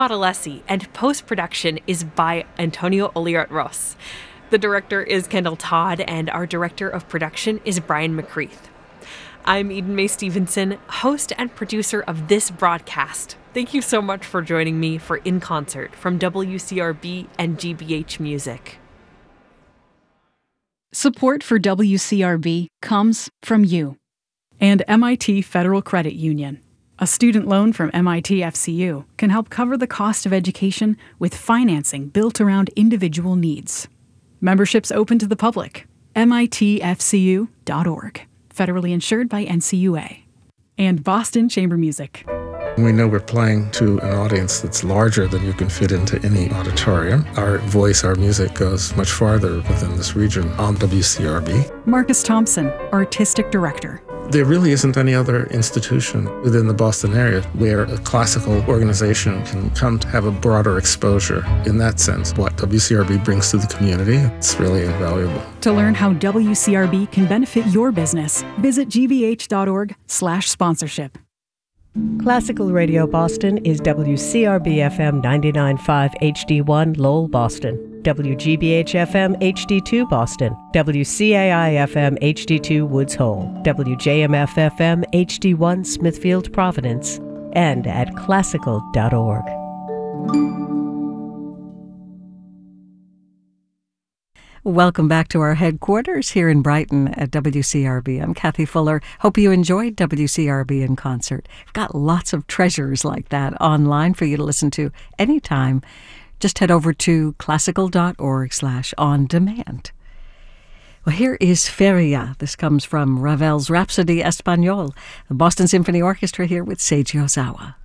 Alessi, and post-production is by Antonio Oliart-Ross. The director is Kendall Todd, and our director of production is Brian McCreath. I'm Eden Mae Stevenson, host and producer of this broadcast. Thank you so much for joining me for In Concert from WCRB and GBH Music. Support for WCRB comes from you and MIT Federal Credit Union. A student loan from MIT FCU can help cover the cost of education with financing built around individual needs. Membership's open to the public. mitfcu.org. Federally insured by NCUA. And Boston Chamber Music. We know we're playing to an audience that's larger than you can fit into any auditorium. Our voice, our music goes much farther within this region on WCRB. Marcus Thompson, Artistic Director. There really isn't any other institution within the Boston area where a classical organization can come to have a broader exposure. In that sense, what WCRB brings to the community, it's really invaluable. To learn how WCRB can benefit your business, visit gbh.org/sponsorship. Classical Radio Boston is WCRB-FM 99.5 HD1 Lowell, Boston, WGBH-FM HD2 Boston, WCAI-FM HD2 Woods Hole, WJMF-FM HD1 Smithfield, Providence, and at classical.org. Welcome back to our headquarters here in Brighton at WCRB. I'm Kathy Fuller. Hope you enjoyed WCRB in concert. I've got lots of treasures like that online for you to listen to anytime. Just head over to classical.org/on-demand. Well, here is Feria. This comes from Ravel's Rhapsody Espagnole. The Boston Symphony Orchestra here with Seiji Ozawa.